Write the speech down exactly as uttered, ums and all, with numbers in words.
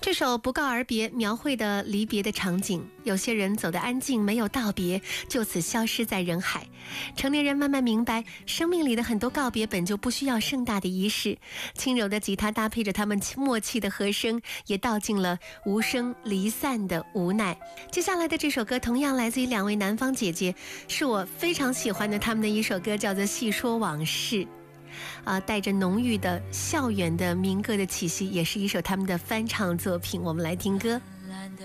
这首《不告而别》描绘的离别的场景，有些人走得安静，没有道别，就此消失在人海。成年人慢慢明白，生命里的很多告别本就不需要盛大的仪式。轻柔的吉他搭配着他们默契的和声，也道尽了无声离散的无奈。接下来的这首歌同样来自于两位南方姐姐，是我非常喜欢的他们的一首歌，叫做《细说往事》。啊，带着浓郁的校园的民歌的气息，也是一首他们的翻唱作品。我们来听歌。